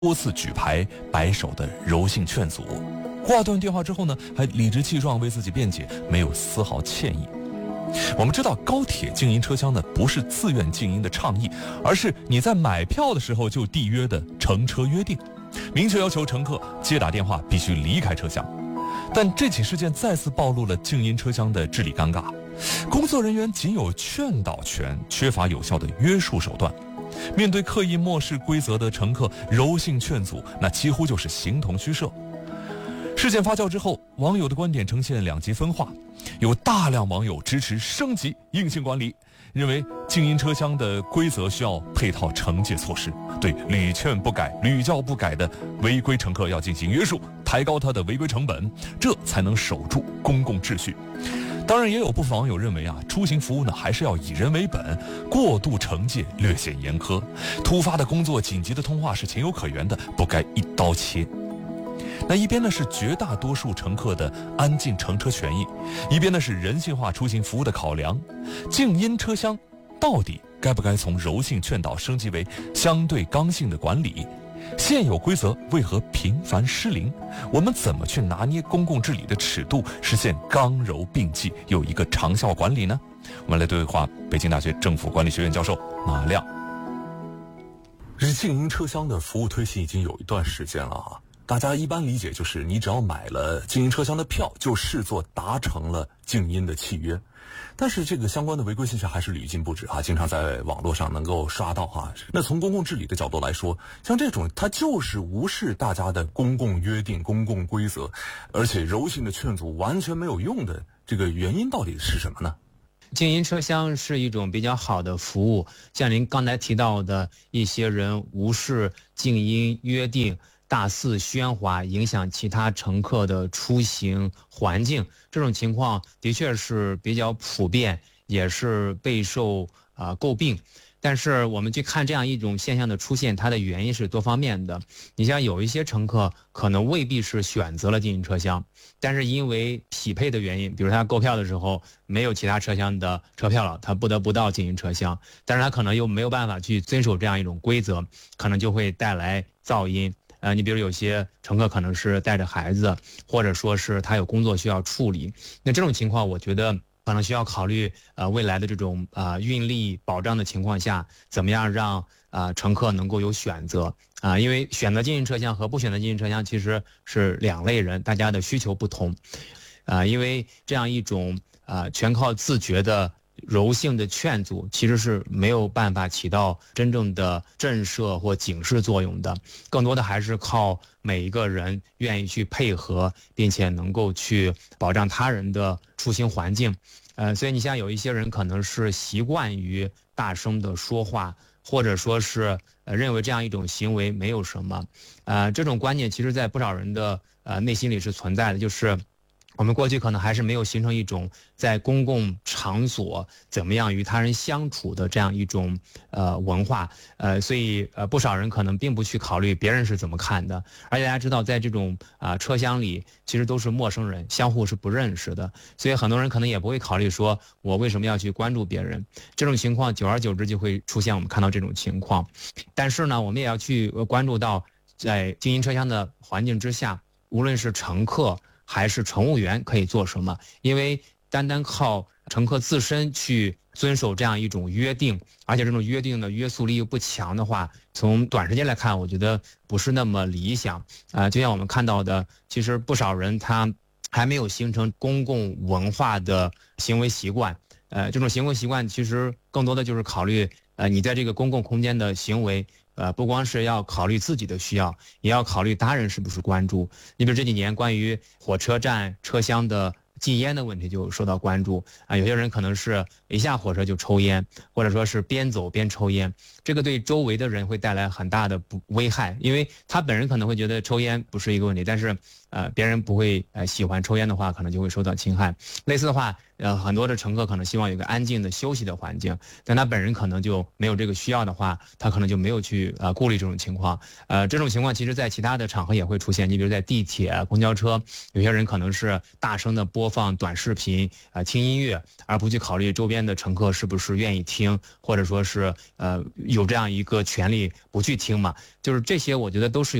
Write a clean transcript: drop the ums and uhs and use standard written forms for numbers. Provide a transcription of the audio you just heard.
多次举牌摆手的柔性劝阻。挂断电话之后呢，还理直气壮为自己辩解，没有丝毫歉意。我们知道高铁静音车厢呢，不是自愿静音的倡议，而是你在买票的时候就缔约的乘车约定，明确要求乘客接打电话必须离开车厢。但这起事件再次暴露了静音车厢的治理尴尬，工作人员仅有劝导权，缺乏有效的约束手段。面对刻意漠视规则的乘客，柔性劝阻，那几乎就是形同虚设。事件发酵之后，网友的观点呈现两极分化，有大量网友支持升级硬性管理，认为静音车厢的规则需要配套惩戒措施，对屡劝不改、屡教不改的违规乘客要进行约束，抬高他的违规成本，这才能守住公共秩序。当然，也有部分网友认为出行服务呢还是要以人为本，过度惩戒略显严苛，突发的工作、紧急的通话是情有可原的，不该一刀切。那一边呢是绝大多数乘客的安静乘车权益，一边呢是人性化出行服务的考量。静音车厢到底该不该从柔性劝导升级为相对刚性的管理？现有规则为何频繁失灵？我们怎么去拿捏公共治理的尺度，实现刚柔并济，有一个长效管理呢？我们来对话北京大学政府管理学院教授马亮。 这静音车厢的服务推行已经有一段时间了大家一般理解就是你只要买了静音车厢的票，就视作达成了静音的契约。但是这个相关的违规现象还是屡禁不止经常在网络上能够刷到那从公共治理的角度来说，像这种它就是无视大家的公共约定、公共规则，而且柔性的劝阻完全没有用的，这个原因到底是什么呢？ 静音车厢是一种比较好的服务，像您刚才提到的一些人无视静音约定，大肆喧哗，影响其他乘客的出行环境，这种情况的确是比较普遍，也是备受诟病。但是我们去看这样一种现象的出现，它的原因是多方面的。你像有一些乘客可能未必是选择了静音车厢，但是因为匹配的原因，比如他购票的时候没有其他车厢的车票了，他不得不到静音车厢，但是他可能又没有办法去遵守这样一种规则，可能就会带来噪音。你比如有些乘客可能是带着孩子，或者说是他有工作需要处理，那这种情况我觉得可能需要考虑未来的这种运力保障的情况下，怎么样让乘客能够有选择因为选择静音车厢和不选择静音车厢其实是两类人，大家的需求不同因为这样一种全靠自觉的柔性的劝阻其实是没有办法起到真正的震慑或警示作用的，更多的还是靠每一个人愿意去配合，并且能够去保障他人的出行环境。所以你像有一些人可能是习惯于大声的说话，或者说是认为这样一种行为没有什么。这种观念其实在不少人的内心里是存在的，就是我们过去可能还是没有形成一种在公共场所怎么样与他人相处的这样一种文化，所以不少人可能并不去考虑别人是怎么看的，而且大家知道在这种车厢里其实都是陌生人，相互是不认识的，所以很多人可能也不会考虑说我为什么要去关注别人，这种情况久而久之就会出现我们看到这种情况。但是呢，我们也要去关注到在静音车厢的环境之下，无论是乘客还是乘务员可以做什么？因为单单靠乘客自身去遵守这样一种约定，而且这种约定的约束力又不强的话，从短时间来看，我觉得不是那么理想。就像我们看到的，其实不少人他还没有形成公共文化的行为习惯。这种行为习惯其实更多的就是考虑你在这个公共空间的行为。不光是要考虑自己的需要，也要考虑他人是不是关注。你比如这几年关于火车站车厢的禁烟的问题就受到关注有些人可能是一下火车就抽烟，或者说是边走边抽烟，这个对周围的人会带来很大的危害，因为他本人可能会觉得抽烟不是一个问题，但是别人不会喜欢抽烟的话，可能就会受到侵害。类似的话， 很多的乘客可能希望有个安静的休息的环境，但他本人可能就没有这个需要的话，他可能就没有去顾虑这种情况。这种情况其实在其他的场合也会出现，你比如在地铁、公交车，有些人可能是大声的播放短视频听音乐，而不去考虑周边的乘客是不是愿意听，或者说是有这样一个权利不去听嘛。就是这些，我觉得都是